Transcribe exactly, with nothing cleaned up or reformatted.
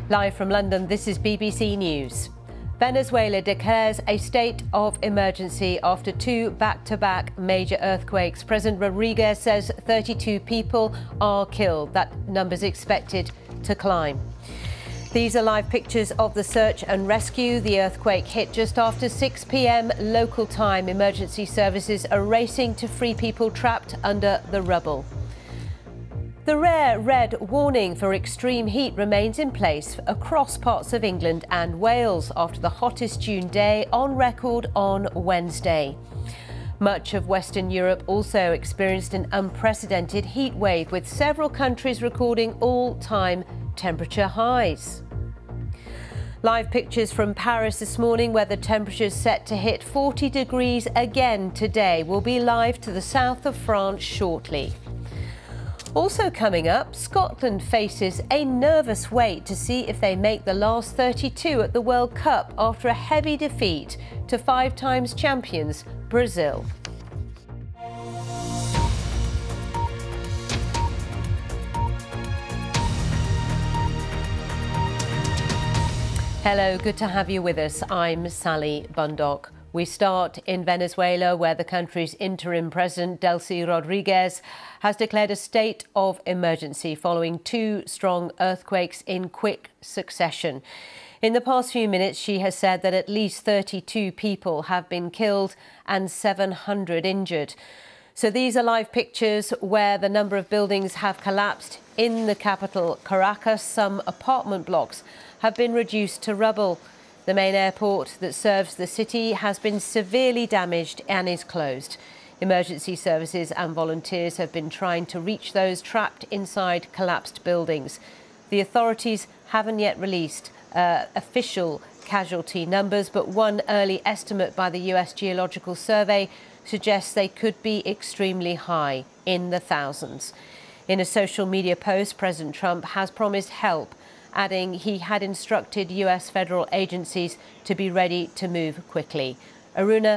Live from London, this is B B C News. Venezuela declares a state of emergency after two back-to-back major earthquakes. President Rodriguez says thirty-two people are killed. That number's expected to climb. These are live pictures of the search and rescue. The earthquake hit just after six p m local time. Emergency services are racing to free people trapped under the rubble. The rare red warning for extreme heat remains in place across parts of England and Wales after the hottest June day on record on Wednesday. Much of Western Europe also experienced an unprecedented heat wave, with several countries recording all-time temperature highs. Live pictures from Paris this morning, where the temperature's set to hit forty degrees again today. We'll be live to the south of France shortly. Also coming up, Scotland faces a nervous wait to see if they make the last thirty-two at the World Cup after a heavy defeat to five times champions Brazil. Hello, good to have you with us. I'm Sally Bundock. We start in Venezuela, where the country's interim president, Delcy Rodriguez, has declared a state of emergency following two strong earthquakes in quick succession. In the past few minutes, she has said that at least thirty-two people have been killed and seven hundred injured. So these are live pictures where the number of buildings have collapsed in the capital, Caracas. Some apartment blocks have been reduced to rubble. The main airport that serves the city has been severely damaged and is closed. Emergency services and volunteers have been trying to reach those trapped inside collapsed buildings. The authorities haven't yet released uh, official casualty numbers, but one early estimate by the U S Geological Survey suggests they could be extremely high, in the thousands. In a social media post, President Trump has promised help, adding he had instructed U S federal agencies to be ready to move quickly. Aruna